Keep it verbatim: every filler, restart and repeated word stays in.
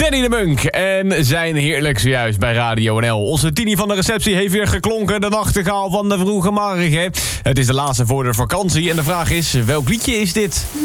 Danny de Munk en zijn heerlijk zojuist bij Radio N L. Onze Tini van de receptie heeft weer geklonken, de nachtegaal van de vroege morgen. Het is de laatste voor de vakantie en de vraag is, welk liedje is dit?